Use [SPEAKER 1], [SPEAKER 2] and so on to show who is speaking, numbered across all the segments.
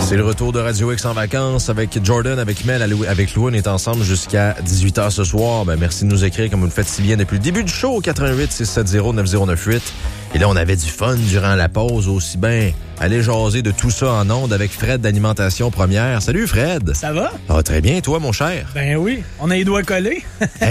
[SPEAKER 1] C'est le retour de Radio X en vacances avec Jordan, avec Mel, avec Lou. On est ensemble jusqu'à 18h ce soir. Ben, merci de nous écrire comme vous le faites si bien depuis le début du show au 88 670 9098. Et là, on avait du fun durant la pause, aussi bien aller jaser de tout ça en ondes avec Fred d'Alimentation Première. Salut Fred!
[SPEAKER 2] Ça va?
[SPEAKER 1] Ah, très bien, toi mon cher?
[SPEAKER 2] Ben oui, on a les doigts collés.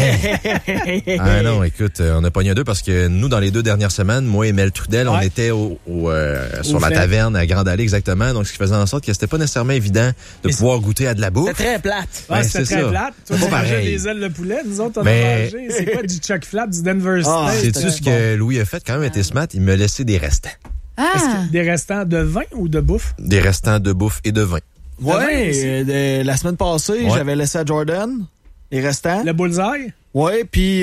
[SPEAKER 1] Ah non, écoute, on a pogné deux parce que nous, dans les 2 dernières semaines, moi et Mel Trudel, on était sur la taverne à Grande Allée exactement, donc ce qui faisait en sorte que c'était pas nécessairement évident de pouvoir goûter à de la bouffe.
[SPEAKER 3] C'était très plate.
[SPEAKER 2] Ouais, c'était très plate. Toi, tu mangeais des ailes de poulet, nous autres, on a mangé. C'est quoi, du chuck flap, du Denver steak?
[SPEAKER 1] Sais-tu ce que Louis a fait? Quand même, était smart, il me laissait des restants.
[SPEAKER 2] Des restants de vin ou de bouffe?
[SPEAKER 1] Des restants de bouffe et de vin.
[SPEAKER 3] Ouais, la semaine passée, j'avais laissé à Jordan les restants.
[SPEAKER 2] Le bullseye?
[SPEAKER 3] Ouais, puis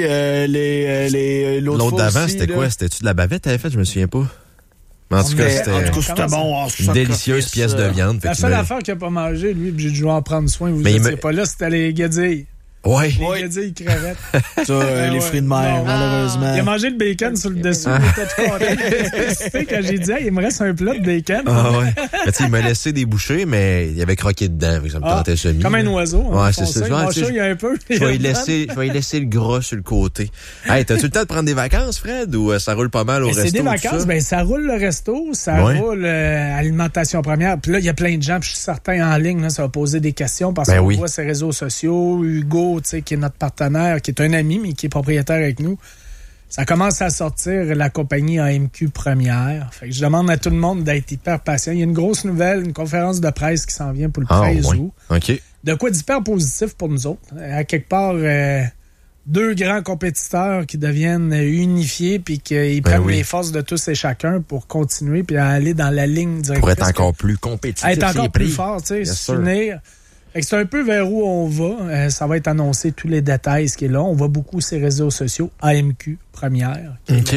[SPEAKER 1] l'autre d'avant, c'était quoi? C'était-tu de la bavette t'avais fait? Je me souviens pas. Mais en tout cas,
[SPEAKER 3] c'était bon.
[SPEAKER 1] Une délicieuse pièce de viande.
[SPEAKER 2] La seule affaire qu'il n'a pas mangé, lui, puis j'ai dû en prendre soin, vous n'étiez pas là, c'était les guédilles.
[SPEAKER 1] Ouais.
[SPEAKER 2] Les guédilles crevettes.
[SPEAKER 3] Ça, les fruits de mer, malheureusement.
[SPEAKER 2] Il a mangé le bacon sur le dessus. Il était tout content. Quand j'ai dit, il me reste un plat de bacon.
[SPEAKER 1] Ah ouais. Mais tu sais, il m'a laissé des bouchées, mais il avait croqué dedans. Ça me tentait semi.
[SPEAKER 2] Comme un oiseau.
[SPEAKER 1] Ouais, c'est ça.
[SPEAKER 2] Il y a un peu.
[SPEAKER 1] Je vais y laisser le gras sur le côté. Hey, t'as-tu le temps de prendre des vacances, Fred, ou ça roule pas mal au resto?
[SPEAKER 2] C'est des vacances, ça roule le resto, ça roule Alimentation Première. Puis là, il y a plein de gens, puis je suis certain en ligne, là, ça va poser des questions parce qu'on voit ses réseaux sociaux. Hugo, tu sais, qui est notre partenaire, qui est un ami, mais qui est propriétaire avec nous. Ça commence à sortir la compagnie AMQ Première. Fait que je demande à tout le monde d'être hyper patient. Il y a une grosse nouvelle, une conférence de presse qui s'en vient pour le 13 août.
[SPEAKER 1] OK.
[SPEAKER 2] De quoi d'hyper positif pour nous autres. À quelque part, 2 grands compétiteurs qui deviennent unifiés puis qu'ils prennent les forces de tous et chacun pour continuer puis à aller dans la ligne directrice.
[SPEAKER 1] Pour être encore plus compétitif.
[SPEAKER 2] Être encore plus fort, tu sais, s'unir. C'est un peu vers où on va. Ça va être annoncé tous les détails, ce qui est là. On voit beaucoup ces réseaux sociaux, AMQ Première.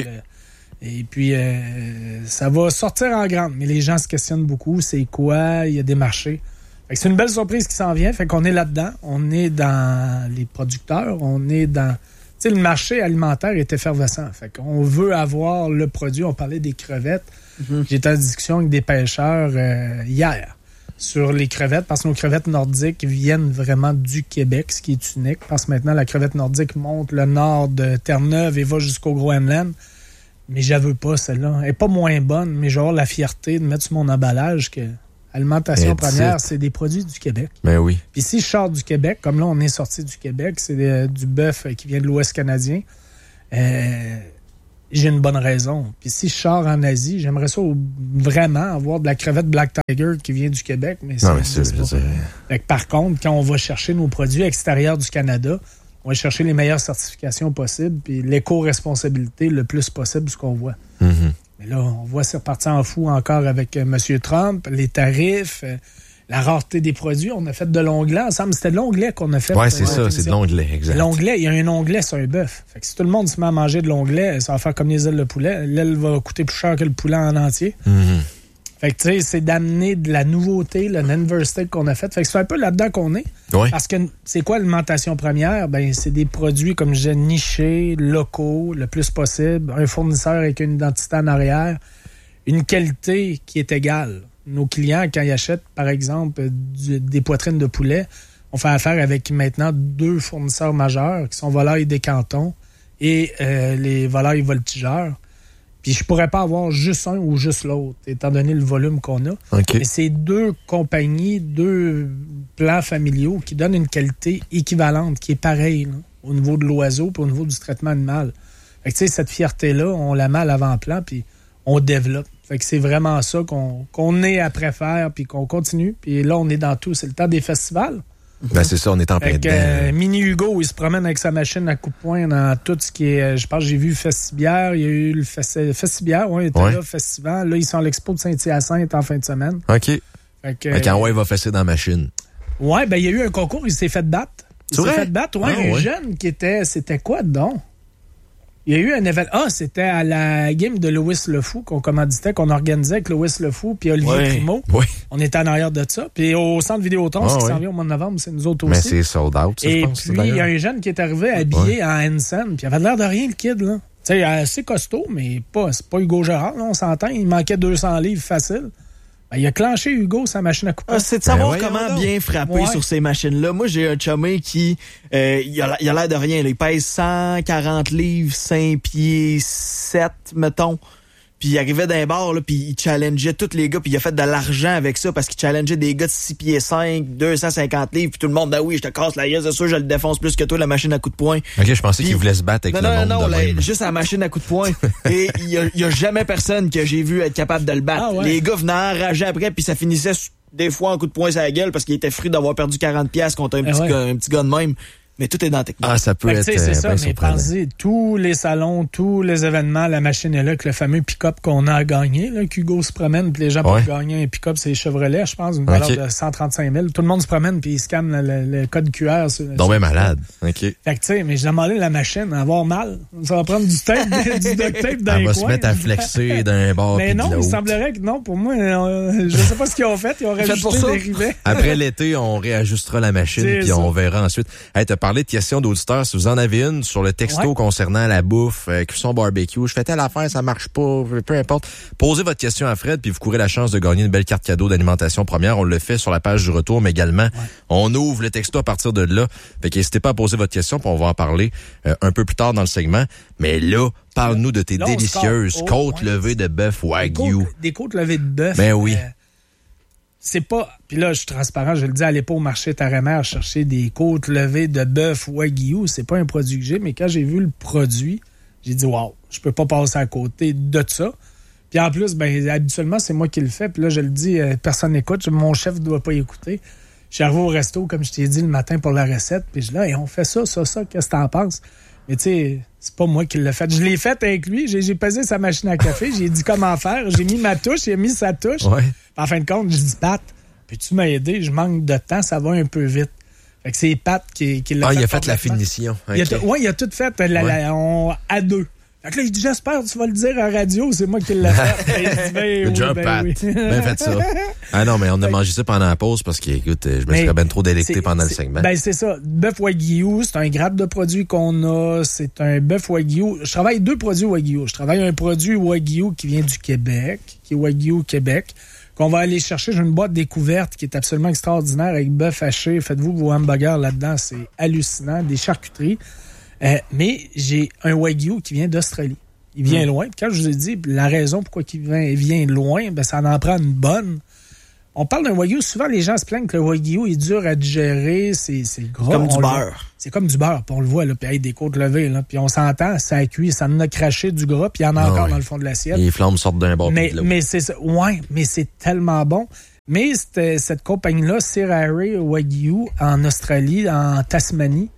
[SPEAKER 2] Et puis, ça va sortir en grande. Mais les gens se questionnent beaucoup. C'est quoi? Il y a des marchés. C'est une belle surprise qui s'en vient. Fait qu'on est là-dedans. On est dans les producteurs. On est dans... Tu sais, le marché alimentaire est effervescent. Fait qu'on veut avoir le produit. On parlait des crevettes. J'étais en discussion avec des pêcheurs hier sur les crevettes, parce que nos crevettes nordiques viennent vraiment du Québec, ce qui est unique, parce que maintenant, la crevette nordique monte le nord de Terre-Neuve et va jusqu'au Groenland. Mais je la veux pas, celle-là. Elle n'est pas moins bonne, mais j'ai la fierté de mettre sur mon emballage que Alimentation Première, c'est des produits du Québec.
[SPEAKER 1] Ben oui.
[SPEAKER 2] Puis si je sors du Québec, comme là, on est sorti du Québec, c'est du bœuf qui vient de l'Ouest canadien, j'ai une bonne raison. Puis si je sors en Asie, j'aimerais ça vraiment avoir de la crevette Black Tiger qui vient du Québec. Mais par contre, quand on va chercher nos produits extérieurs du Canada, on va chercher les meilleures certifications possibles puis l'éco-responsabilité le plus possible, ce qu'on voit. Mais là, on voit c'est reparti en fou encore avec M. Trump, les tarifs, la rareté des produits. On a fait de l'onglet ensemble. C'était de l'onglet qu'on a fait.
[SPEAKER 1] Oui, c'est ça, c'est de l'onglet, exact.
[SPEAKER 2] L'onglet, il y a un onglet sur un bœuf. Fait que si tout le monde se met à manger de l'onglet, ça va faire comme les ailes de poulet. L'aile va coûter plus cher que le poulet en entier. Fait que, tu sais, c'est d'amener de la nouveauté, le Denver steak qu'on a fait. Fait que c'est un peu là-dedans qu'on est.
[SPEAKER 1] Oui.
[SPEAKER 2] Parce que c'est quoi l'alimentation première? Ben, c'est des produits, comme je disais, nichés, locaux, le plus possible. Un fournisseur avec une identité en arrière. Une qualité qui est égale. Nos clients, quand ils achètent, par exemple, des poitrines de poulet, on fait affaire avec maintenant 2 fournisseurs majeurs qui sont Volailles des Cantons et les Volailles Voltigeurs. Puis je pourrais pas avoir juste un ou juste l'autre, étant donné le volume qu'on a. Mais c'est 2 compagnies, 2 plans familiaux qui donnent une qualité équivalente, qui est pareille là, au niveau de l'oiseau et au niveau du traitement animal. Fait que tu sais, cette fierté-là, on la met à l'avant-plan puis on développe. Fait que c'est vraiment ça qu'on est après faire puis qu'on continue. Puis là, on est dans tout. C'est le temps des festivals.
[SPEAKER 1] Ben c'est ça, on est en plein dedans.
[SPEAKER 2] Mini Hugo, il se promène avec sa machine à coup de poing dans tout ce qui est... Je pense que j'ai vu Festibière, il y a eu le Festibière, il était là, Festival. Là, ils sont à l'Expo de Saint-Hyacinthe en fin de semaine.
[SPEAKER 1] OK. Fait quand il va fesser dans la machine.
[SPEAKER 2] Ouais, ben il y a eu un concours, il s'est fait battre. Un jeune qui était... C'était quoi, donc? Il y a eu un événement. C'était à la game de Louis Le Fou qu'on commanditait, qu'on organisait avec Louis Le Fou puis Olivier Primo. On était en arrière de ça. Puis au centre Vidéotron, ce qui s'en vient au mois de novembre, c'est nous autres aussi.
[SPEAKER 1] Mais c'est sold out, ça, je pense.
[SPEAKER 2] Et puis, il y a un jeune qui est arrivé habillé en Hansen. Puis il avait l'air de rien, le kid, là. Tu sais, assez costaud, mais c'est pas Hugo Gérard, là, on s'entend. Il manquait 200 livres facile. Il a clenché Hugo sa machine à couper.
[SPEAKER 3] C'est de savoir comment bien frapper sur ces machines-là. Moi, j'ai un chumé qui il a l'air de rien. Là. Il pèse 140 livres, 5 pieds 7, mettons. Puis il arrivait d'un bar, là, puis il challengeait tous les gars, puis il a fait de l'argent avec ça parce qu'il challengeait des gars de 6 pieds 5, 250 livres, puis tout le monde, ben oui, je te casse la gueule, c'est sûr, je le défonce plus que toi, la machine à coups de poing.
[SPEAKER 1] OK, je pensais qu'il voulait se battre avec le monde.
[SPEAKER 3] Non, juste la machine à coups de poing. Et il y a jamais personne que j'ai vu être capable de le battre. Ah ouais. Les gars venaient enrager après, puis ça finissait des fois en coup de poing sur la gueule parce qu'il était fruit d'avoir perdu 40$ contre un petit gars de même. Mais tout est dans la technique.
[SPEAKER 1] Ah, ça peut être
[SPEAKER 2] c'est ça, mais pensez, tous les salons, tous les événements, la machine est là, que le fameux pick-up qu'on a à gagner, là, qu'Hugo se promène, puis les gens peuvent gagner un pick-up, c'est Chevrolet, je pense, une valeur de 135 000. Tout le monde se promène, puis il scanne le code QR.
[SPEAKER 1] Donc, bien malade. OK.
[SPEAKER 2] Fait que, tu sais, mais j'ai demandé la machine à avoir mal. Ça va prendre du tape, du duct tape dans les coins.
[SPEAKER 1] Elle va se mettre à flexer d'un bord.
[SPEAKER 2] Mais non, il semblerait que non, pour moi, je sais pas ce qu'ils ont fait. Ils ont rajouté des rivets.
[SPEAKER 1] Après l'été, on réajustera la machine, puis on verra ensuite. Hey, t'as parlé de questions d'auditeurs. Si vous en avez une sur le texto concernant la bouffe, cuisson barbecue, je fais telle affaire, ça marche pas, peu importe. Posez votre question à Fred, puis vous courez la chance de gagner une belle carte cadeau d'alimentation première. On le fait sur la page du retour, mais également, on ouvre le texto à partir de là. Fait qu'hésitez pas à poser votre question, puis on va en parler un peu plus tard dans le segment. Mais là, parle-nous de tes délicieuses côtes levées de bœuf Wagyu.
[SPEAKER 2] Des côtes levées de bœuf.
[SPEAKER 1] Ben oui.
[SPEAKER 2] C'est pas... Puis là, je suis transparent, je le dis, aller pas au marché Terre-et-Mer chercher des côtes levées de bœuf Wagyu, c'est pas un produit que j'ai, mais quand j'ai vu le produit, j'ai dit, wow, je peux pas passer à côté de ça. Puis en plus, ben habituellement, c'est moi qui le fais, puis là, je le dis, personne n'écoute, mon chef ne doit pas écouter. Je suis arrivé au resto, comme je t'ai dit, le matin pour la recette, puis je dis, là, on fait ça, qu'est-ce que t'en penses? Mais tu sais, c'est pas moi qui l'ai fait. Je l'ai fait avec lui. J'ai pesé sa machine à café. J'ai dit comment faire. J'ai mis ma touche. Il a mis sa touche.
[SPEAKER 1] Ouais.
[SPEAKER 2] En fin de compte, je dis, Pat, peux-tu m'aider? Je manque de temps. Ça va un peu vite. Fait que c'est Pat qui l'a fait.
[SPEAKER 1] Il a fait la finition. Okay.
[SPEAKER 2] Il a tout fait à deux. Fait que là, il dit, j'espère que tu vas le dire à la radio, c'est moi qui l'ai fait.
[SPEAKER 1] Good job, Pat. Bien fait ça. Ah non, mais on a mangé ça pendant la pause parce que, écoute, je me serais bien trop délecté pendant le segment.
[SPEAKER 2] Ben, c'est ça. Bœuf Wagyu, c'est un grade de produits qu'on a. C'est un bœuf Wagyu. Je travaille 2 produits Wagyu. Je travaille un produit Wagyu qui vient du Québec, qui est Wagyu Québec, qu'on va aller chercher. J'ai une boîte découverte qui est absolument extraordinaire avec bœuf haché. Faites-vous vos hamburgers là-dedans. C'est hallucinant. Des charcuteries. Mais j'ai un Wagyu qui vient d'Australie. Il vient loin. Puis quand je vous ai dit la raison pourquoi il vient loin, ben ça en prend une bonne. On parle d'un Wagyu. Souvent, les gens se plaignent que le Wagyu est dur à digérer. C'est gras.
[SPEAKER 3] Comme du beurre.
[SPEAKER 2] C'est comme du beurre. Puis on le voit, là. Puis des côtes levées, là. Puis on s'entend, ça cuit. Ça en a craché du gras. Puis il y en a encore dans le fond de l'assiette.
[SPEAKER 1] Les flammes sortent d'un bord.
[SPEAKER 2] Mais c'est ça. Ouais, mais c'est tellement bon. Mais cette compagnie-là, Sirare Wagyu, en Australie, en Tasmanie,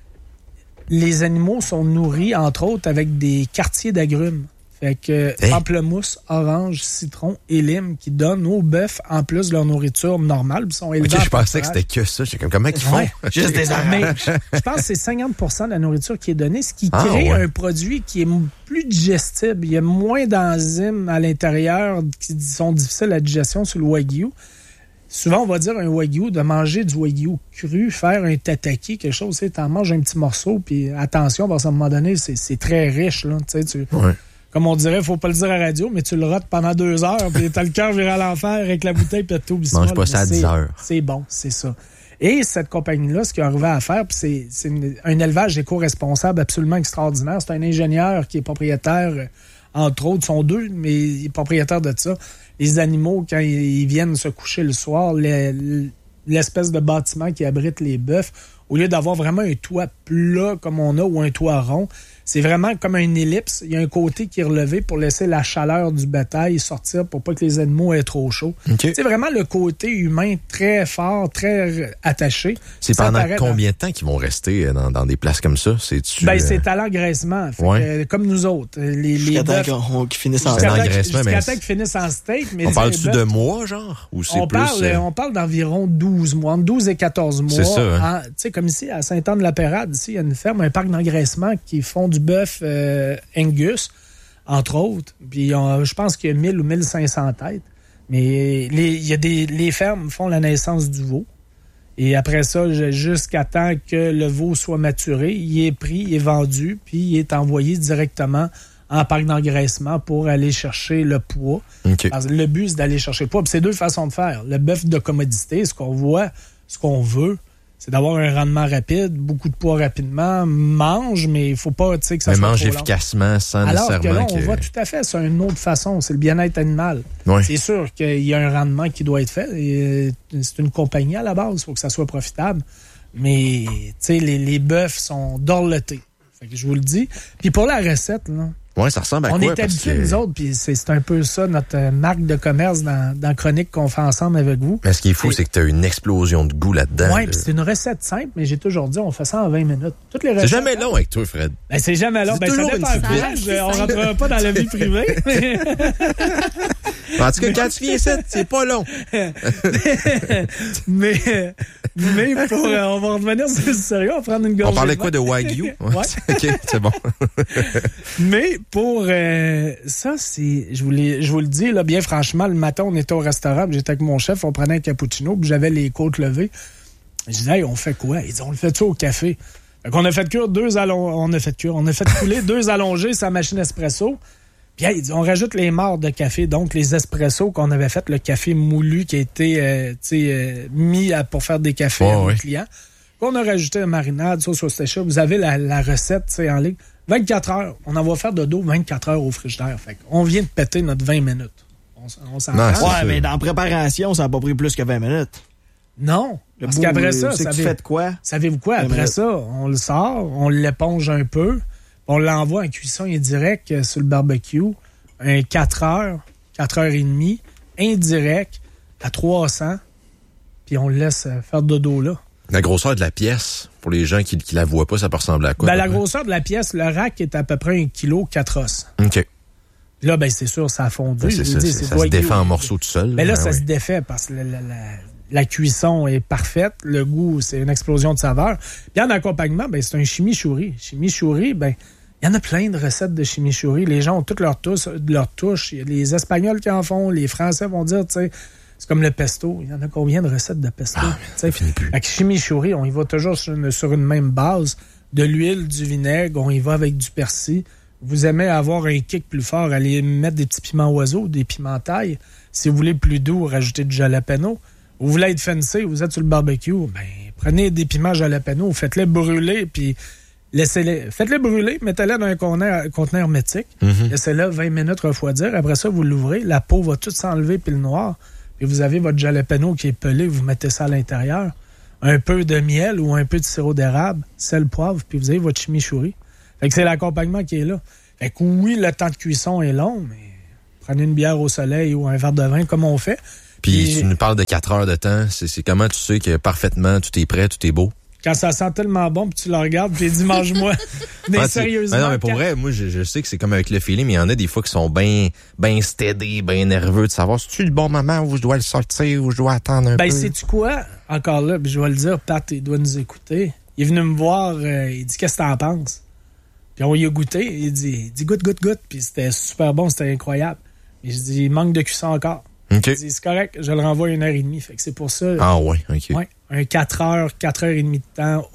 [SPEAKER 2] les animaux sont nourris, entre autres, avec des quartiers d'agrumes. Fait que pamplemousse, orange, citron et lime qui donnent aux bœufs, en plus de leur nourriture normale. Ils sont élevés
[SPEAKER 1] je pensais que c'était que ça. J'étais comment ils font?
[SPEAKER 2] Juste des armées. Je pense que c'est 50% de la nourriture qui est donnée, ce qui crée un produit qui est plus digestible. Il y a moins d'enzymes à l'intérieur qui sont difficiles à digestion sur le Wagyu. Souvent, on va dire un Wagyu, de manger du Wagyu cru, faire un tataki, quelque chose, tu sais, t'en manges un petit morceau, puis attention, parce qu'à un moment donné, c'est très riche, là, tu sais, comme on dirait, faut pas le dire à la radio, mais tu le rates pendant 2 heures, puis t'as le cœur viré à l'enfer avec la bouteille, puis t'oublies ça.
[SPEAKER 1] Mange pas ça à 10 heures.
[SPEAKER 2] C'est bon, c'est ça. Et cette compagnie-là, ce qu'ils ont arrivé à faire, puis c'est un élevage éco-responsable absolument extraordinaire. C'est un ingénieur qui est propriétaire, entre autres, sont 2, mais il est propriétaire de ça. Les animaux, quand ils viennent se coucher le soir, l'espèce de bâtiment qui abrite les bœufs, au lieu d'avoir vraiment un toit plat comme on a ou un toit rond, c'est vraiment comme une ellipse. Il y a un côté qui est relevé pour laisser la chaleur du bétail sortir pour pas que les animaux aient trop chaud. Okay. C'est vraiment le côté humain très fort, très attaché.
[SPEAKER 1] C'est pendant combien de temps qu'ils vont rester dans des places comme ça? C'est
[SPEAKER 2] à l'engraissement. Comme nous autres. Les bœufs
[SPEAKER 3] qui finissent en
[SPEAKER 2] steak. Jusqu'à temps qu'ils finissent en steak. Mais
[SPEAKER 1] on parle-tu de mois, genre? Ou c'est
[SPEAKER 2] on parle d'environ 12 mois, entre 12 et 14 mois.
[SPEAKER 1] C'est ça,
[SPEAKER 2] comme ici, à Saint-Anne-de-la-Pérade, ici, il y a une ferme, un parc d'engraissement qui font du bœuf Angus, entre autres. Puis je pense qu'il y a 1000 ou 1500 têtes. Mais les fermes font la naissance du veau. Et après ça, jusqu'à temps que le veau soit maturé, il est pris, il est vendu, puis il est envoyé directement en parc d'engraissement pour aller chercher le poids.
[SPEAKER 1] Okay.
[SPEAKER 2] Parce que le but, c'est d'aller chercher le poids. Puis c'est deux façons de faire. Le bœuf de commodité, ce qu'on voit, ce qu'on veut, c'est d'avoir un rendement rapide, beaucoup de poids rapidement, mange, mais il faut pas que ça soit
[SPEAKER 1] mange
[SPEAKER 2] trop
[SPEAKER 1] efficacement
[SPEAKER 2] long.
[SPEAKER 1] sans
[SPEAKER 2] Alors
[SPEAKER 1] nécessairement
[SPEAKER 2] que là, on voit tout à fait, c'est une autre façon, c'est le bien-être animal.
[SPEAKER 1] Oui.
[SPEAKER 2] C'est sûr qu'il y a un rendement qui doit être fait. Et c'est une compagnie à la base, il faut que ça soit profitable. Mais les bœufs sont dorlotés. Fait que je vous le dis. Puis pour la recette, là,
[SPEAKER 1] ouais, ça ressemble à
[SPEAKER 2] on
[SPEAKER 1] quoi?
[SPEAKER 2] est habitués, nous autres, puis c'est un peu ça, notre marque de commerce dans Chronique qu'on fait ensemble avec vous.
[SPEAKER 1] Mais ce qui est fou, c'est que tu as une explosion de goût là-dedans.
[SPEAKER 2] Oui, puis c'est une recette simple, mais j'ai toujours dit, on fait ça en 20 minutes. Toutes les recettes,
[SPEAKER 1] c'est jamais long avec toi, Fred.
[SPEAKER 2] Ben, c'est jamais long.
[SPEAKER 1] C'est
[SPEAKER 2] Ben, ça
[SPEAKER 1] toujours
[SPEAKER 2] dépend
[SPEAKER 1] une
[SPEAKER 2] un peu. On rentrera pas dans la vie privée.
[SPEAKER 1] En tout cas, quand tu viens ici, c'est pas long.
[SPEAKER 2] mais pour, on va revenir sur le sérieux, on va prendre une gorgée.
[SPEAKER 1] On parlait quoi de Wagyu?
[SPEAKER 2] Ouais.
[SPEAKER 1] OK, c'est bon.
[SPEAKER 2] Mais pour ça, je vous le dis, là, bien franchement, le matin, on était au restaurant, j'étais avec mon chef, on prenait un cappuccino, puis j'avais les côtes levées. Je disais, hey, on fait quoi? Il dit, on le fait ça au café. Fait qu'on a fait cuire on a fait couler 2 allongés sur la machine espresso. Puis il dit, on rajoute les marcs de café, donc les espressos qu'on avait fait, le café moulu qui a été mis pour faire des cafés à nos clients. Qu'on a rajouté la marinade, sauce au stécha. Vous avez la recette en ligne. 24 heures. On en va faire de dos 24 heures au frigidaire. Fait qu'on vient de péter notre 20 minutes. On s'en rend.
[SPEAKER 3] Ouais, mais dans la préparation, ça n'a pas pris plus que 20 minutes.
[SPEAKER 2] Non. Parce qu'après ça,
[SPEAKER 3] tu fais de quoi?
[SPEAKER 2] Savez-vous quoi? Après ça, on le sort, on l'éponge un peu, on l'envoie en cuisson indirect sur le barbecue, un 4 heures, 4 heures et demie, indirect, à 300, puis on le laisse faire de dos là.
[SPEAKER 1] La grosseur de la pièce, pour les gens qui la voient pas, ça peut ressembler à quoi?
[SPEAKER 2] La grosseur de la pièce, le rack est à peu près 1 kg 4 os.
[SPEAKER 1] OK.
[SPEAKER 2] Là, c'est sûr, ça a fondu.
[SPEAKER 1] Ça se défait en morceaux tout seul.
[SPEAKER 2] Mais là, ça se défait parce que la cuisson est parfaite. Le goût, c'est une explosion de saveur. Puis en accompagnement, c'est un chimichurri. Chimichurri, il y en a plein de recettes de chimichurri. Les gens ont toutes leurs touches. Il y a les Espagnols qui en font. Les Français vont dire, c'est comme le pesto. Il y en a combien de recettes de pesto?
[SPEAKER 1] Ça finit plus.
[SPEAKER 2] Avec chimichurri, on y va toujours sur une même base. De l'huile, du vinaigre, on y va avec du persil. Vous aimez avoir un kick plus fort, allez mettre des petits piments oiseaux, des piments taille. Si vous voulez plus doux, rajoutez du jalapeno. Vous voulez être fancy, vous êtes sur le barbecue, prenez des piments jalapeno, faites-les brûler, puis faites-les brûler, mettez-les dans un conteneur hermétique, laissez-les 20 minutes refroidir. Après ça, vous l'ouvrez, la peau va toute s'enlever, puis le noir, puis vous avez votre jalapeno qui est pelé, vous mettez ça à l'intérieur. Un peu de miel ou un peu de sirop d'érable, sel, poivre, puis vous avez votre chimichurri. Fait que c'est l'accompagnement qui est là. Fait que oui, le temps de cuisson est long, mais prenez une bière au soleil ou un verre de vin comme on fait.
[SPEAKER 1] Puis tu nous parles de 4 heures de temps. C'est comment tu sais que parfaitement tout est prêt, tout est beau?
[SPEAKER 2] Quand ça sent tellement bon, puis tu le regardes, puis tu dis mange-moi. Mais sérieusement.
[SPEAKER 1] Non, mais pour vrai, moi, je sais que c'est comme avec le feeling, mais il y en a des fois qui sont bien steady, bien nerveux de savoir si tu le bon moment où je dois le sortir, où je dois attendre un peu.
[SPEAKER 2] Sais-tu quoi? Encore là, puis je vais le dire, Pat, il doit nous écouter. Il est venu me voir, il dit qu'est-ce que t'en penses? Puis on y a goûté, il dit goûte. Puis c'était super bon, c'était incroyable. Et je dis, il manque de cuisson encore.
[SPEAKER 1] Okay.
[SPEAKER 2] Il dit, c'est correct, je le renvoie 1h30. Fait que c'est pour ça.
[SPEAKER 1] Ah ouais, OK.
[SPEAKER 2] Ouais, un 4 heures et demie de temps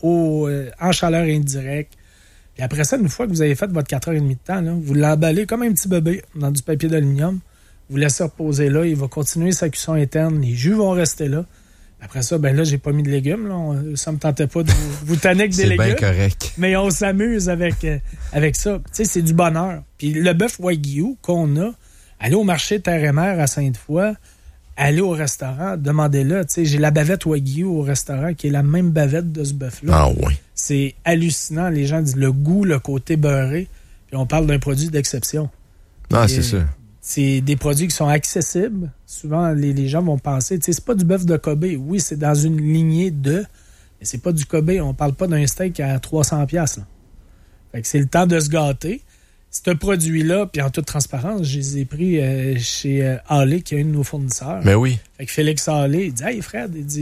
[SPEAKER 2] en chaleur indirecte. Puis après ça, une fois que vous avez fait votre 4 heures et demie de temps, là, vous l'emballez comme un petit bébé dans du papier d'aluminium. Vous laissez reposer là, il va continuer sa cuisson interne, les jus vont rester là. Après ça, là, j'ai pas mis de légumes. Là. Ça me tentait pas de vous tanner avec des légumes.
[SPEAKER 1] C'est bien correct.
[SPEAKER 2] Mais on s'amuse avec ça. Tu sais, c'est du bonheur. Puis le bœuf Wagyu qu'on a, allez au marché Terre et Mer à Sainte-Foy, allez au restaurant, demandez-le. Tu sais, j'ai la bavette Wagyu au restaurant qui est la même bavette de ce bœuf-là.
[SPEAKER 1] Ah oui.
[SPEAKER 2] C'est hallucinant. Les gens disent le goût, le côté beurré. Puis on parle d'un produit d'exception.
[SPEAKER 1] Ah, c'est ça.
[SPEAKER 2] C'est des produits qui sont accessibles. Souvent, les gens vont penser, tu sais, c'est pas du bœuf de Kobe. Oui, c'est dans une lignée de, mais c'est pas du Kobe. On parle pas d'un steak à 300$. Là. Fait que c'est le temps de se gâter. Ce produit-là, puis en toute transparence, je les ai pris chez Hallé, qui est un de nos fournisseurs.
[SPEAKER 1] Mais oui.
[SPEAKER 2] Fait que Félix Hallé, il dit, hey Fred, il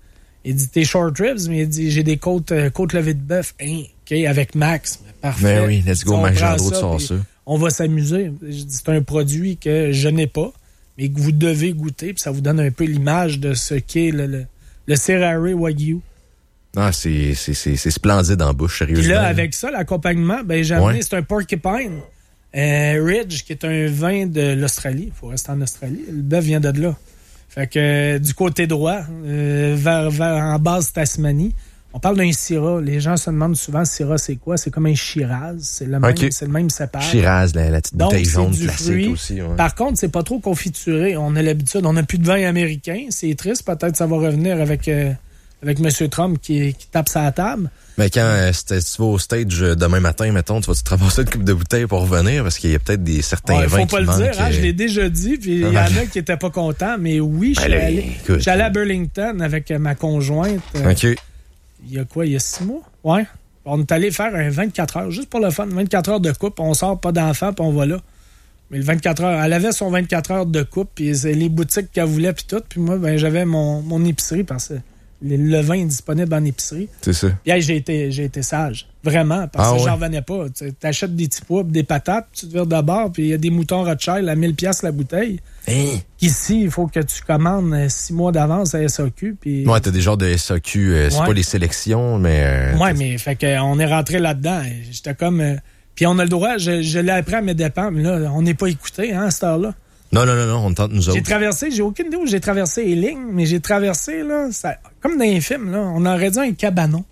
[SPEAKER 2] dit tes short ribs, mais il dit, j'ai des côtes levées de bœuf. Hein, OK, avec Max. Parfait.
[SPEAKER 1] Mais oui, let's go, Max Gendreau de ça.
[SPEAKER 2] On va s'amuser. Je dis, c'est un produit que je n'ai pas, mais que vous devez goûter, puis ça vous donne un peu l'image de ce qu'est le Serrare Wagyu.
[SPEAKER 1] Ah, c'est splendide en bouche, sérieusement.
[SPEAKER 2] Puis là, avec ça, l'accompagnement, j'ai amené, c'est un porcupine. Ridge, qui est un vin de l'Australie. Il faut rester en Australie. Le bœuf vient de là. Fait que du côté droit, vers en basse Tasmanie, on parle d'un Syrah. Les gens se demandent souvent Syrah, c'est quoi? C'est comme un Shiraz. C'est le même cépage.
[SPEAKER 1] Shiraz, la petite bouteille jaune classique
[SPEAKER 2] fruit.
[SPEAKER 1] Aussi. Ouais.
[SPEAKER 2] Par contre, c'est pas trop confituré. On a l'habitude. On n'a plus de vin américain. C'est triste. Peut-être que ça va revenir avec M. Trump qui tape sa table.
[SPEAKER 1] Mais quand tu vas au stage demain matin, mettons, tu vas te ramasser une coupe de bouteilles pour revenir parce qu'il y a peut-être certains vins qui manquent.
[SPEAKER 2] Faut pas le dire, hein, je l'ai déjà dit, puis il y en a qui étaient pas contents, mais oui, je suis allé à Burlington avec ma conjointe.
[SPEAKER 1] OK.
[SPEAKER 2] Il y a 6 mois? Ouais. On est allé faire un 24 heures, juste pour le fun, 24 heures de coupe, on sort pas d'enfant, puis on va là. Mais le 24 heures, elle avait son 24 heures de coupe, puis les boutiques qu'elle voulait, puis tout, puis moi, j'avais mon épicerie parce que le vin est disponible en épicerie.
[SPEAKER 1] C'est ça.
[SPEAKER 2] Puis j'ai été sage. Vraiment. Parce que j'en revenais pas. Tu achètes des petits pois, des patates, tu te vires de bord, puis il y a des moutons Rothschild à 1000$ la bouteille. Ici, il faut que tu commandes 6 mois d'avance à SAQ. Puis...
[SPEAKER 1] Ouais, t'as des genres de SAQ. C'est pas les sélections, mais...
[SPEAKER 2] ouais, mais fait qu'on est rentré là-dedans. J'étais comme... puis on a le droit, je l'ai appris à mes dépens, mais là, on n'est pas écouté, hein, à cette heure-là.
[SPEAKER 1] Non, on tente nous autres.
[SPEAKER 2] J'ai aucune idée où j'ai traversé les lignes, mais j'ai traversé, là, comme dans les films, là, on aurait dit un cabanon.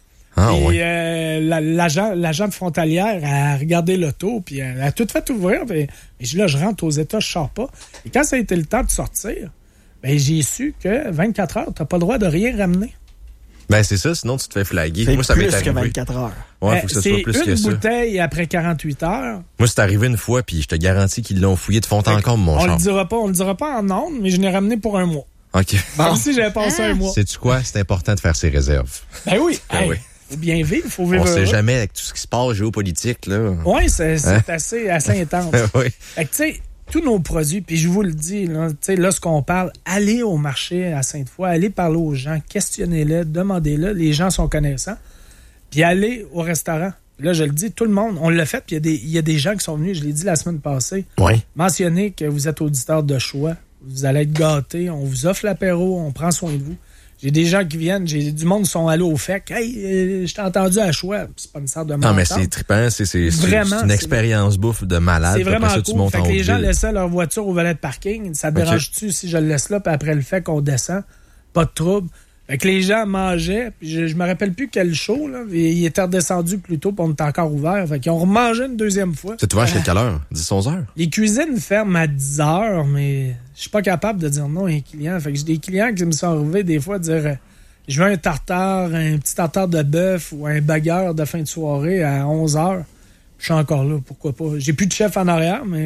[SPEAKER 2] L'agent de frontalière a regardé l'auto, puis elle a tout fait ouvrir. Et je rentre aux États, je sors pas. Et quand ça a été le temps de sortir, j'ai su que 24 heures, t'as pas le droit de rien ramener.
[SPEAKER 1] Ben, c'est ça, sinon tu te fais flaguer.
[SPEAKER 3] Moi, ça m'est arrivé. Plus que 24 heures.
[SPEAKER 1] Ouais, faut que ça soit plus que ça.
[SPEAKER 2] C'est une bouteille après 48 heures.
[SPEAKER 1] Moi, c'est arrivé une fois, puis je te garantis qu'ils l'ont fouillé de fond en comble, mon char.
[SPEAKER 2] On le dira pas en ondes, mais je l'ai ramené pour 1 mois.
[SPEAKER 1] OK.
[SPEAKER 2] Comme si j'avais passé 1 mois.
[SPEAKER 1] Sais-tu quoi? C'est important de faire ses réserves.
[SPEAKER 2] Ben oui. Oui. Faut bien vivre, faut vivre.
[SPEAKER 1] On sait jamais avec tout ce qui se passe géopolitique, là.
[SPEAKER 2] Oui, c'est assez intense.
[SPEAKER 1] Oui.
[SPEAKER 2] Fait que, tu sais, tous nos produits, puis je vous le dis, lorsqu'on parle, allez au marché à Sainte-Foy, allez parler aux gens, questionnez-les, demandez-les, les gens sont connaissants, puis allez au restaurant. Là, je le dis, tout le monde, on l'a fait, puis il y a des gens qui sont venus, je l'ai dit la semaine passée, mentionnez que vous êtes auditeur de choix, vous allez être gâtés, on vous offre l'apéro, on prend soin de vous. J'ai des gens qui viennent, j'ai du monde qui sont allés au FEC. Hey, je t'ai entendu à choix. C'est pas une sorte de mentor.
[SPEAKER 1] Non, mais c'est trippant. C'est une expérience bouffe de malade.
[SPEAKER 2] C'est vraiment
[SPEAKER 1] ça,
[SPEAKER 2] cool. Fait que les gens laissaient leur voiture au valet de parking. Ça te dérange-tu si je le laisse là, puis après le FEC, on descend? Pas de trouble. Fait que les gens mangeaient, puis je me rappelle plus quel show, là. Ils étaient redescendus plus tôt, puis on était encore ouvert. Fait qu'ils ont remangé une deuxième fois.
[SPEAKER 1] C'est ouvert jusqu'à quelle heure? 10-11 heures?
[SPEAKER 2] Les cuisines ferment à 10 heures, mais je suis pas capable de dire non à un client. Fait que j'ai des clients qui me sont arrivés des fois à dire je veux un tartare, un petit tartare de bœuf ou un burger de fin de soirée à 11 heures. Je suis encore là, pourquoi pas. J'ai plus de chef en arrière, mais...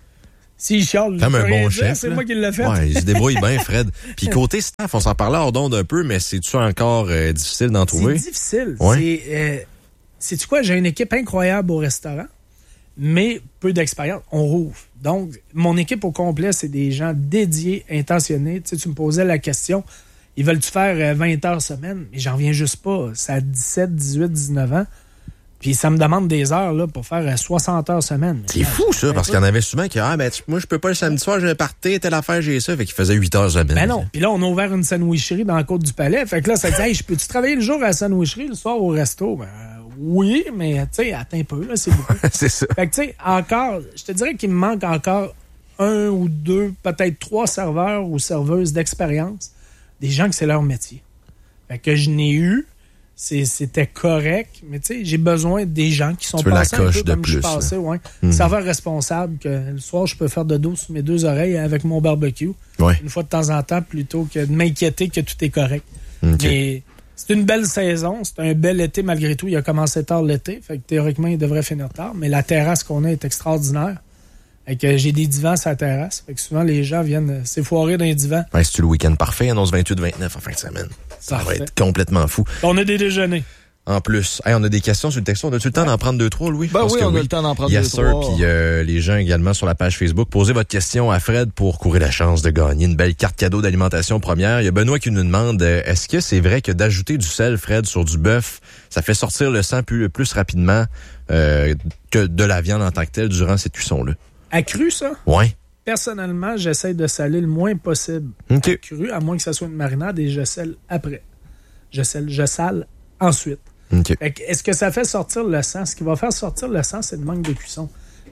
[SPEAKER 2] S'il chiale,
[SPEAKER 1] comme un bon chef.
[SPEAKER 2] C'est moi qui l'ai fait.
[SPEAKER 1] Ouais, il se débrouille bien, Fred. Puis côté staff, on s'en parlait hors d'onde un peu, mais c'est-tu encore difficile d'en trouver?
[SPEAKER 2] C'est difficile.
[SPEAKER 1] Ouais.
[SPEAKER 2] Sais-tu quoi? J'ai une équipe incroyable au restaurant, mais peu d'expérience. On rouvre. Donc, mon équipe au complet, c'est des gens dédiés, intentionnés. Tu sais, tu me posais la question, ils veulent-tu faire 20 heures semaine? Mais j'en reviens juste pas. C'est à 17, 18, 19 ans. Puis ça me demande des heures là, pour faire 60 heures semaine.
[SPEAKER 1] C'est fou, ça, parce qu'il y en avait souvent qui moi, je peux pas le samedi soir, j'ai un party, telle affaire, j'ai ça. Fait qu'il faisait 8 heures semaine.
[SPEAKER 2] Ben non. Puis là, on a ouvert une sandwicherie dans la Côte du Palais. Fait que là, ça dit, hey, peux-tu travailler le jour à la sandwicherie, le soir au resto? Ben, oui, mais tu sais, attends un peu, là, c'est beaucoup.
[SPEAKER 1] C'est ça.
[SPEAKER 2] Fait que tu sais, encore, je te dirais qu'il me manque encore 1 ou 2, peut-être 3 serveurs ou serveuses d'expérience. Des gens que c'est leur métier. Fait que je n'ai eu. C'était correct, mais tu sais, j'ai besoin des gens qui sont passés un peu comme je suis passé, serveur responsable, que le soir, je peux faire de dos sous mes 2 oreilles avec mon barbecue, une fois de temps en temps, plutôt que de m'inquiéter que tout est correct. Okay. Mais c'est une belle saison, c'est un bel été malgré tout. Il a commencé tard l'été, fait que théoriquement, il devrait finir tard, mais la terrasse qu'on a est extraordinaire. Fait que j'ai des divans sur la terrasse. Fait que souvent, les gens viennent s'effoirer dans les divans.
[SPEAKER 1] Ben, c'est-tu le week-end parfait, annonce 28-29 en fin de semaine. Ça va être complètement fou.
[SPEAKER 2] On a des déjeuners.
[SPEAKER 1] En plus. Hey, on a des questions sur le texto. On a-tu le temps d'en prendre 2-3, Louis?
[SPEAKER 3] Ben oui, on a le temps d'en prendre 2-3.
[SPEAKER 1] Yes, sir. Puis les gens également sur la page Facebook, posez votre question à Fred pour courir la chance de gagner une belle carte cadeau d'alimentation première. Il y a Benoît qui nous demande, est-ce que c'est vrai que d'ajouter du sel, Fred, sur du bœuf, ça fait sortir le sang plus rapidement que de la viande en tant que telle durant cette cuisson-là? À
[SPEAKER 2] cru, ça?
[SPEAKER 1] Oui.
[SPEAKER 2] Personnellement, j'essaie de saler le moins possible.
[SPEAKER 1] Okay.
[SPEAKER 2] À cru, à moins que ça soit une marinade, et je sale après. Je sale ensuite.
[SPEAKER 1] Okay.
[SPEAKER 2] Est-ce que ça fait sortir le sang? Ce qui va faire sortir le sang, c'est le manque de cuisson.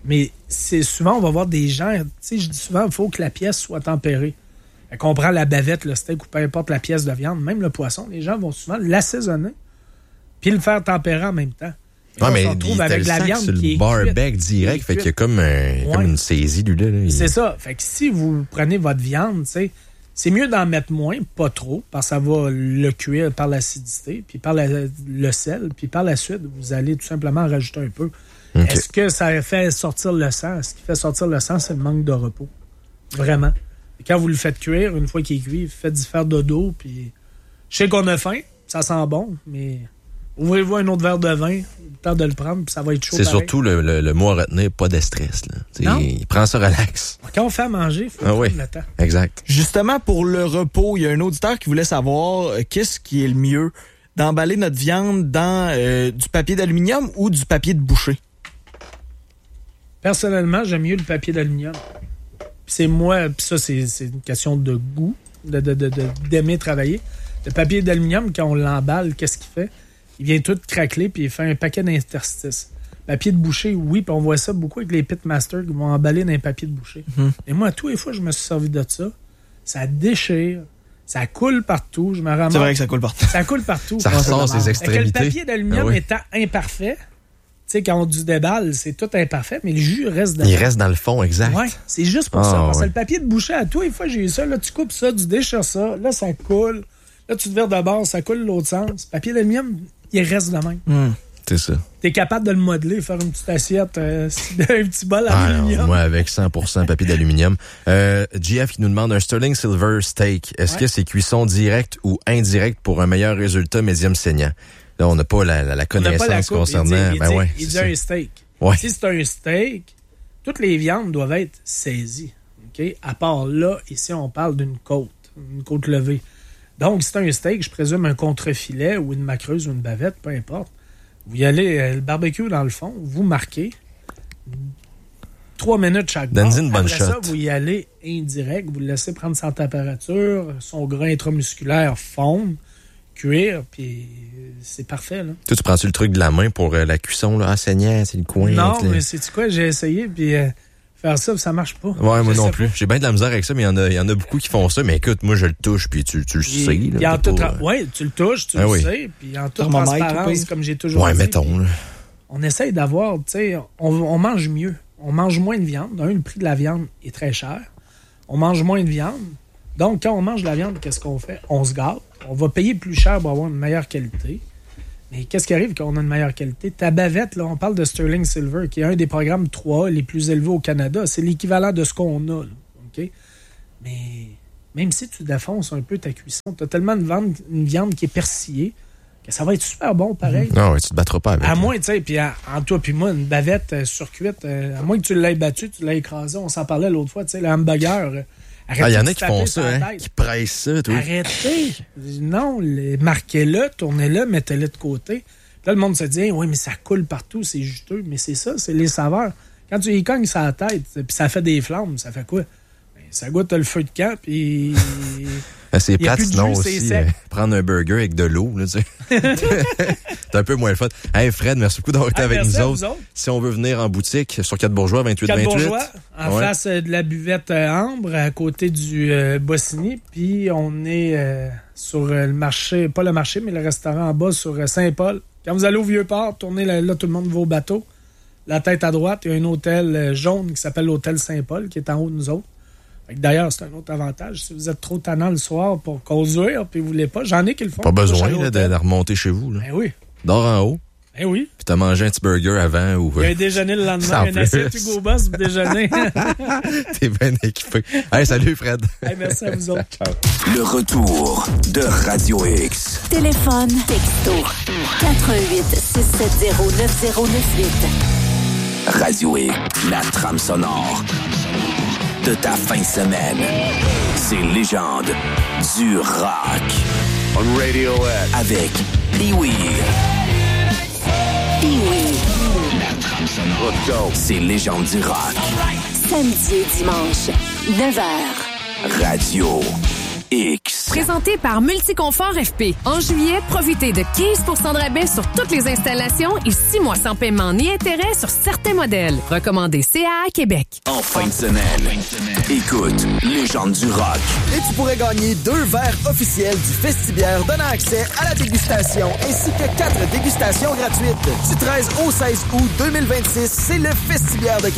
[SPEAKER 2] Mais c'est souvent, on va voir des gens, tu sais, je dis souvent, il faut que la pièce soit tempérée. Fait qu'on prend la bavette, le steak ou peu importe la pièce de viande, même le poisson, les gens vont souvent l'assaisonner puis le faire tempérer en même temps.
[SPEAKER 1] Ouais, mais on se retrouve avec la viande sur le barbecue direct, fait qu'il y a comme une saisie du lait.
[SPEAKER 2] C'est ça. Fait que si vous prenez votre viande, tu sais, c'est mieux d'en mettre moins, pas trop, parce que ça va le cuire par l'acidité, puis par le sel, puis par la suite, vous allez tout simplement rajouter un peu. Okay. Est-ce que ça fait sortir le sang? Ce qui fait sortir le sang, c'est le manque de repos. Vraiment. Et quand vous le faites cuire, une fois qu'il est cuit, faites-y faire dodo, puis je sais qu'on a faim, ça sent bon, mais ouvrez-vous un autre verre de vin, le temps de le prendre, puis ça va être chaud.
[SPEAKER 1] C'est pareil. Surtout le mot à retenir, pas de stress. Là. Il prend ça relax.
[SPEAKER 2] Quand on fait à manger, il faut prendre le temps.
[SPEAKER 1] Exact.
[SPEAKER 3] Justement, pour le repos, il y a un auditeur qui voulait savoir qu'est-ce qui est le mieux, d'emballer notre viande dans du papier d'aluminium ou du papier de boucher?
[SPEAKER 2] Personnellement, j'aime mieux le papier d'aluminium. C'est moi, puis ça, c'est une question de goût, d'aimer travailler. Le papier d'aluminium, quand on l'emballe, qu'est-ce qu'il fait? Il vient tout craqueler, puis il fait un paquet d'interstices. Papier de boucher, oui, puis on voit ça beaucoup avec les pitmasters qui vont emballer dans un papier de boucher. Et moi, tous les fois, je me suis servi de ça. Ça déchire, ça coule partout. Je me ramasse.
[SPEAKER 3] C'est vrai que ça coule partout.
[SPEAKER 2] Ça coule partout.
[SPEAKER 1] Ça ressort ses extrémités.
[SPEAKER 2] Le papier d'aluminium étant imparfait, tu sais, quand on du déballe, c'est tout imparfait, mais le jus reste dans
[SPEAKER 1] Il reste dans le fond, exact.
[SPEAKER 2] Oui, c'est juste pour ça. Parce que le papier de boucher, à toi, une fois, j'ai eu ça. Là, tu coupes ça, tu déchires ça. Là, ça coule. Là, tu te vires de bord, ça coule l'autre sens. Papier d'aluminium, il reste de même.
[SPEAKER 1] C'est ça.
[SPEAKER 2] T'es capable de le modeler, faire une petite assiette, un petit bol d'aluminium.
[SPEAKER 1] Moi, avec 100% papier d'aluminium. GF qui nous demande un Sterling Silver Steak. Est-ce que c'est cuisson directe ou indirecte pour un meilleur résultat médium saignant? Là, on n'a pas la connaissance concernant...
[SPEAKER 2] Il dit un steak.
[SPEAKER 1] Ouais.
[SPEAKER 2] Si c'est un steak, toutes les viandes doivent être saisies. Okay? À part là, ici, on parle d'une côte levée. Donc, si c'est un steak, je présume un contre-filet ou une macreuse ou une bavette, peu importe. Vous y allez, le barbecue dans le fond, vous marquez 3 minutes chaque bord.
[SPEAKER 1] Donne-y une bonne
[SPEAKER 2] Après
[SPEAKER 1] shot.
[SPEAKER 2] ça, vous y allez indirect, vous le laissez prendre sa température, son gras intramusculaire fondre, cuire, puis c'est parfait. Là.
[SPEAKER 1] Toi, tu prends-tu le truc de la main pour la cuisson, là? Saignant, c'est le coin.
[SPEAKER 2] Non, mais c'est quoi? J'ai essayé, puis faire ça marche pas.
[SPEAKER 1] Ouais, moi non plus. J'ai bien de la misère avec ça, mais il y en a beaucoup qui font ça. Mais écoute, moi, je le touche, puis tu le sais. Là,
[SPEAKER 2] oui, tu le touches, tu le sais, puis en toute transparence, comme j'ai toujours dit.
[SPEAKER 1] Ouais, mettons. Là.
[SPEAKER 2] On essaye d'avoir, tu sais, on mange mieux. On mange moins de viande. Le prix de la viande est très cher. On mange moins de viande. Donc, quand on mange de la viande, qu'est-ce qu'on fait? On se gâte. On va payer plus cher pour avoir une meilleure qualité. Mais qu'est-ce qui arrive quand on a une meilleure qualité? Ta bavette, là, on parle de Sterling Silver, qui est un des programmes 3A les plus élevés au Canada. C'est l'équivalent de ce qu'on a. Là, OK? Mais même si tu défonces un peu ta cuisson, tu as tellement une viande qui est persillée que ça va être super bon pareil.
[SPEAKER 1] Non, ouais, tu te battras pas avec.
[SPEAKER 2] À moins, tu sais, puis en toi puis moi, une bavette surcuite, à moins que tu l'aies battue, tu l'aies écrasée. On s'en parlait l'autre fois, tu sais, le hamburger...
[SPEAKER 1] Il y en a qui font ça, qui pressent ça. Toi.
[SPEAKER 2] Arrêtez! Non, marquez-le, tournez-le, mettez-le de côté. Là, le monde se dit, oui, mais ça coule partout, c'est juteux. Mais c'est ça, c'est les saveurs. Quand tu y cognes sur la tête, puis ça fait des flammes, ça fait quoi? Ben, ça goûte le feu de camp, puis...
[SPEAKER 1] c'est plate, sinon aussi, prendre un burger avec de l'eau, là, tu sais. C'est un peu moins le fun. Hey, Fred, merci beaucoup d'avoir été avec nous autres. Si on veut venir en boutique, sur 4 Bourgeois, 28-28.
[SPEAKER 2] 4 Bourgeois, en face de la buvette Ambre, à côté du Bossigny. Puis on est sur le marché, pas le marché, mais le restaurant en bas sur Saint-Paul. Quand vous allez au Vieux-Port, tournez là, tout le monde va au bateau. La tête à droite, il y a un hôtel jaune qui s'appelle l'hôtel Saint-Paul, qui est en haut de nous autres. D'ailleurs, c'est un autre avantage. Si vous êtes trop tannant le soir pour conduire, puis vous voulez pas, j'en ai qui le font.
[SPEAKER 1] Pas besoin là, de remonter chez vous. Là.
[SPEAKER 2] Ben oui.
[SPEAKER 1] Dors en haut.
[SPEAKER 2] Ben oui.
[SPEAKER 1] Puis t'as mangé un petit burger avant. Ou...
[SPEAKER 2] Il y a un déjeuner le lendemain, un assiette Hugo Boss pour déjeuner.
[SPEAKER 1] T'es bien équipé. Hey, salut Fred.
[SPEAKER 2] Hey, merci à vous autres.
[SPEAKER 1] Ciao.
[SPEAKER 4] Le retour de Radio X.
[SPEAKER 5] Téléphone, texto, 88-670-9098.
[SPEAKER 4] Radio X, la trame sonore de ta fin de semaine. C'est légende du rock. On Radio X. Avec Pee-Wee.
[SPEAKER 5] Pee-Wee.
[SPEAKER 4] La trame sonore. Let's go. C'est légende du rock.
[SPEAKER 5] Samedi et dimanche, 9h.
[SPEAKER 4] Radio X.
[SPEAKER 6] Présenté par Multiconfort FP. En juillet, profitez de 15 % de rabais sur toutes les installations et 6 mois sans paiement ni intérêt sur certains modèles. Recommandé CAA Québec.
[SPEAKER 4] En fin de semaine, écoute Légende du rock.
[SPEAKER 7] Et tu pourrais gagner 2 verres officiels du Festibière donnant accès à la dégustation ainsi que 4 dégustations gratuites. Du 13 au 16 août 2026, c'est le Festibière de